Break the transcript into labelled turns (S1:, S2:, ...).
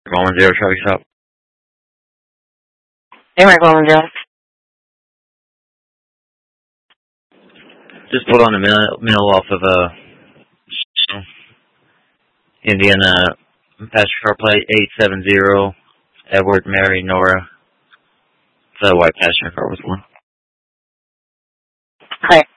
S1: 10 traffic stop.
S2: Hey, Michael and Joe.
S1: Just pulled on the middle off of Indiana, passenger car plate 870, Edward, Mary, Nora. The white passenger car was one.
S2: Okay.